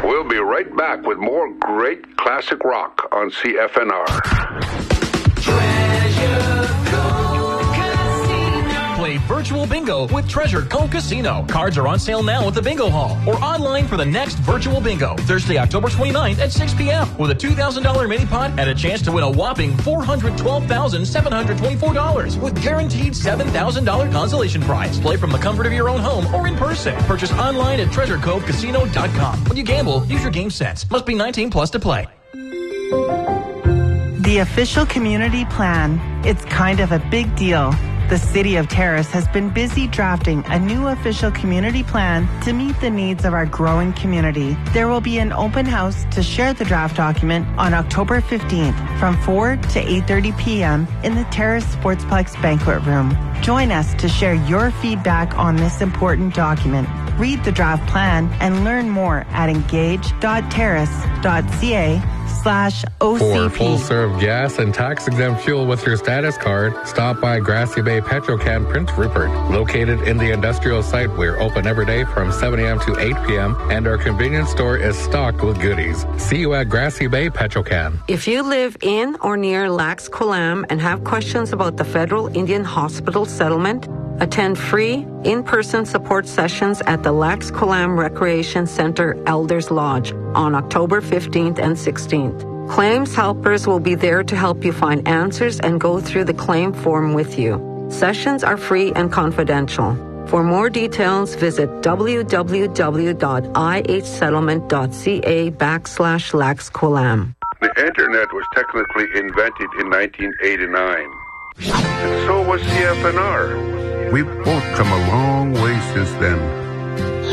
We'll be right back with more great classic rock on CFNR. Play virtual bingo with Treasure Cove Casino. Cards are on sale now at the bingo hall or online for the next virtual bingo, Thursday, October 29th at 6 p.m. with a $2,000 mini pot and a chance to win a whopping $412,724 with guaranteed $7,000 consolation prize. Play from the comfort of your own home or in person. Purchase online at TreasureCoveCasino.com. When you gamble, use your game sense. Must be 19 plus to play. The official community plan. It's kind of a big deal. The City of Terrace has been busy drafting a new official community plan to meet the needs of our growing community. There will be an open house to share the draft document on October 15th from 4 to 8:30 p.m. in the Terrace Sportsplex Banquet Room. Join us to share your feedback on this important document. Read the draft plan and learn more at engage.terrace.ca/OCP. For full-serve gas and tax-exempt fuel with your status card, stop by Grassy Bay Petrocan Prince Rupert. Located in the industrial site, we're open every day from 7 a.m. to 8 p.m., and our convenience store is stocked with goodies. See you at Grassy Bay Petrocan. If you live in or near Lax Kw'alaam and have questions about the Federal Indian Hospital settlement, attend free in-person support sessions at the Lax Kw'alaam Recreation Center Elders Lodge on October 15th and 16th. Claims helpers will be there to help you find answers and go through the claim form with you. Sessions are free and confidential. For more details, visit www.ihsettlement.ca/Lax Kw'alaam. The internet was technically invented in 1989. And so was CFNR. We've both come a long way since then.